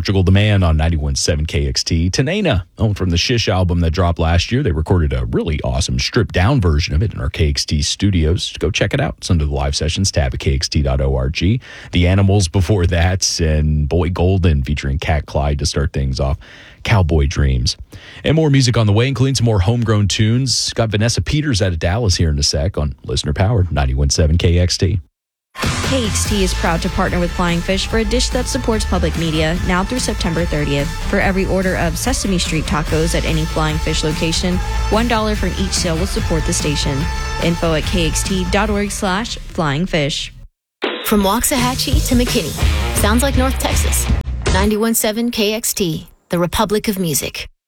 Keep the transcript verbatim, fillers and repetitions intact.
Portugal the Man on ninety-one point seven K X T. Tanena, oh, from the Shish album that dropped last year. They recorded a really awesome stripped-down version of it in our K X T studios. Go check it out. It's under the live sessions tab at K X T dot org. The Animals before that, and Boy Golden featuring Cat Clyde to start things off. Cowboy Dreams. And more music on the way, including some more homegrown tunes. Got Vanessa Peters out of Dallas here in a sec on Listener Powered ninety-one point seven K X T. K X T is proud to partner with Flying Fish for a dish that supports public media now through September thirtieth. For every order of Sesame Street tacos at any Flying Fish location, one dollar from each sale will support the station. Info at kxt.org slash flying fish. From Waxahachie to McKinney. Sounds like North Texas. ninety-one point seven K X T, the Republic of Music.